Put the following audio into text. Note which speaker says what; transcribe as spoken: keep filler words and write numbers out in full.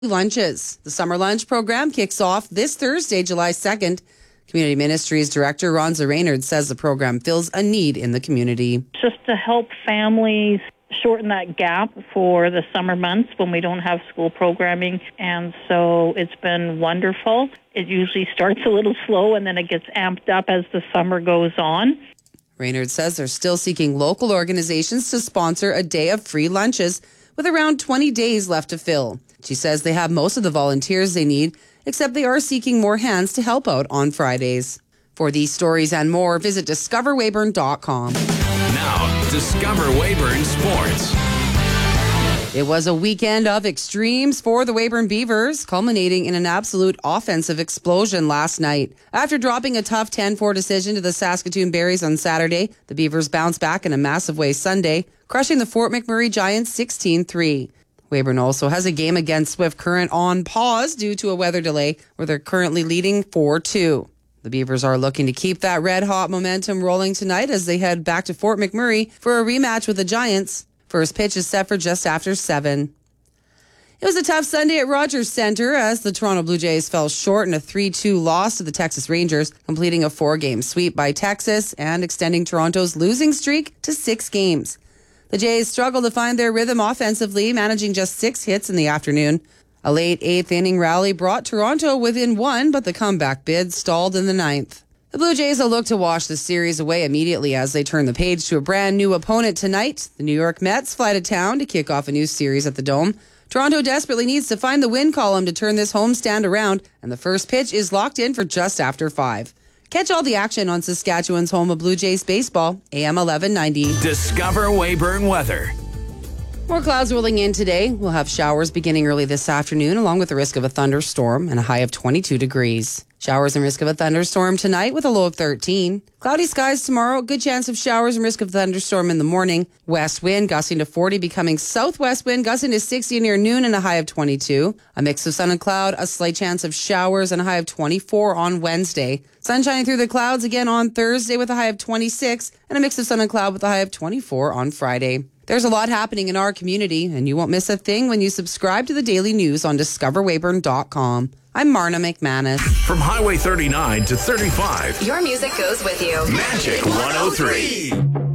Speaker 1: Lunches. The summer lunch program kicks off this Thursday, July second. Community Ministries Director Ronza Raynard says the program fills a need in the community.
Speaker 2: Just to help families shorten that gap for the summer months when we don't have school programming. And so it's been wonderful. It usually starts a little slow and then it gets amped up as the summer goes on.
Speaker 1: Raynard says they're still seeking local organizations to sponsor a day of free lunches with around twenty days left to fill. She says they have most of the volunteers they need, except they are seeking more hands to help out on Fridays. For these stories and more, visit discover weyburn dot com.
Speaker 3: Now, Discover Weyburn Sports.
Speaker 1: It was a weekend of extremes for the Weyburn Beavers, culminating in an absolute offensive explosion last night. After dropping a tough ten four decision to the Saskatoon Berries on Saturday, the Beavers bounced back in a massive way Sunday, crushing the Fort McMurray Giants sixteen three. Weyburn also has a game against Swift Current on pause due to a weather delay, where they're currently leading four two. The Beavers are looking to keep that red-hot momentum rolling tonight as they head back to Fort McMurray for a rematch with the Giants. First pitch is set for just after seven. It was a tough Sunday at Rogers Centre as the Toronto Blue Jays fell short in a three two loss to the Texas Rangers, completing a four-game sweep by Texas and extending Toronto's losing streak to six games. The Jays struggled to find their rhythm offensively, managing just six hits in the afternoon. A late eighth inning rally brought Toronto within one, but the comeback bid stalled in the ninth. The Blue Jays will look to wash the series away immediately as they turn the page to a brand new opponent tonight. The New York Mets fly to town to kick off a new series at the Dome. Toronto desperately needs to find the win column to turn this homestand around, and the first pitch is locked in for just after five. Catch all the action on Saskatchewan's home of Blue Jays baseball, A M eleven ninety.
Speaker 3: Discover Weyburn weather.
Speaker 1: More clouds rolling in today. We'll have showers beginning early this afternoon, along with the risk of a thunderstorm and a high of twenty-two degrees. Showers and risk of a thunderstorm tonight with a low of thirteen. Cloudy skies tomorrow. Good chance of showers and risk of thunderstorm in the morning. West wind gusting to forty, becoming southwest wind gusting to sixty near noon and a high of twenty-two. A mix of sun and cloud, a slight chance of showers and a high of twenty-four on Wednesday. Sun shining through the clouds again on Thursday with a high of twenty-six and a mix of sun and cloud with a high of twenty-four on Friday. There's a lot happening in our community, and you won't miss a thing when you subscribe to the daily news on discover weyburn dot com. I'm Marna McManus.
Speaker 3: From Highway thirty-nine to thirty-five.
Speaker 4: Your music goes with you.
Speaker 3: Magic one oh three.